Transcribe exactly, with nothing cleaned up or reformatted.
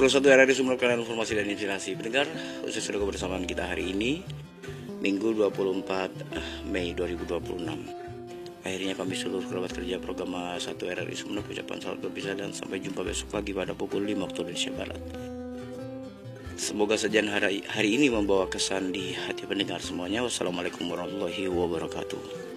puluh satu R R I Sumeneb, kanal informasi dan inspirasi. Pendengar, khusus sudah kebersamaan kita hari ini, Minggu dua puluh empat Mei dua ribu dua puluh enam. Akhirnya kami seluruh kerabat kerja program satu R R I Sumeneb ucapan selamat berpisah dan sampai jumpa besok pagi pada pukul lima waktu Indonesia Barat. Semoga sajian hari, hari ini membawa kesan di hati pendengar semuanya. Wassalamualaikum warahmatullahi wabarakatuh.